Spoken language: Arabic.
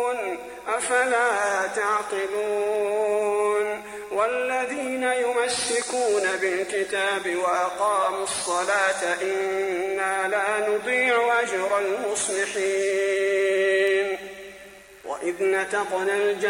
أفلا تعقلون والذين يمسكون بالكتاب وأقاموا الصلاة إنا لا نضيع أجر المصلحين وإذ نتقنا